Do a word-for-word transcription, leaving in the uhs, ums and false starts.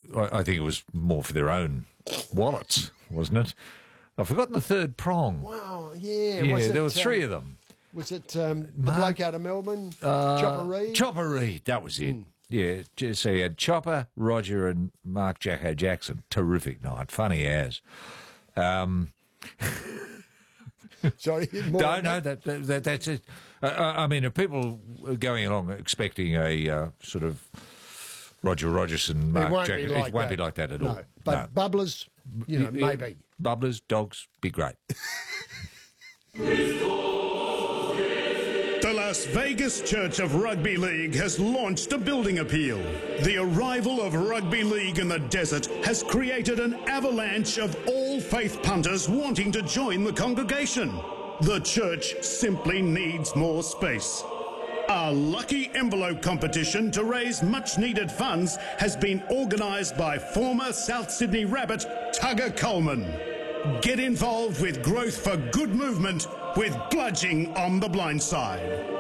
I, I think it was more for their own wallets, wasn't it? I've forgotten the third prong. Wow, yeah. Yeah, was there it, were three um, of them. Was it um, the Mark- bloke out of Melbourne, Uh, Chopper Reed? Chopper Reed, that was it. Mm. Yeah, just so you had Chopper, Roger, and Mark Jacko Jackson. Terrific night, funny as. Um, Sorry, more no, on no, that? that, that, that's it. Uh, I mean, if people are going along expecting a uh, sort of Roger Rogerson, Mark It won't Jacko, be like it won't that. be like that at no. all. But No. bubblers, you know, Yeah, maybe. Bubblers, dogs, be great. The Las Vegas Church of Rugby League has launched a building appeal. The arrival of rugby league in the desert has created an avalanche of all faith punters wanting to join the congregation. The church simply needs more space. A lucky envelope competition to raise much-needed funds has been organised by former South Sydney Rabbit Tugger Coleman. Get involved with Growth for Good Movement with Bludging on the Blind Side.